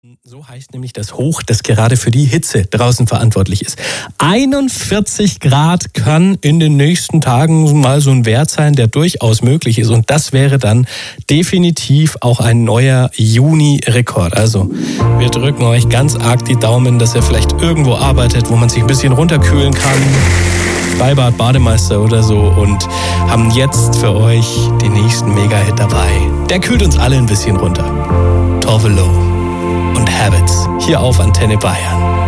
So heißt nämlich das Hoch, das gerade für die Hitze draußen verantwortlich ist. 41 Grad kann in den nächsten Tagen mal so ein Wert sein, der durchaus möglich ist. Und das wäre dann definitiv auch ein neuer Juni-Rekord. Also wir drücken euch ganz arg die Daumen, dass ihr vielleicht irgendwo arbeitet, wo man sich ein bisschen runterkühlen kann. Freibad, Bademeister oder so, und haben jetzt für euch den nächsten Mega-Hit dabei. Der kühlt uns alle ein bisschen runter. Tove Lo und Habits hier auf Antenne Bayern.